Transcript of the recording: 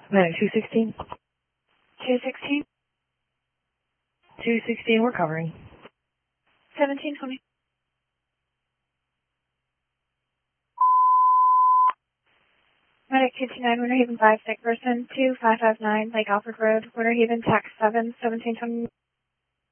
Medic 216. 216. 216, we're covering. 1720. Medic 229, Winter Haven 5, sick person, 2559, Lake Alfred Road, Winter Haven, tax 7, 1720.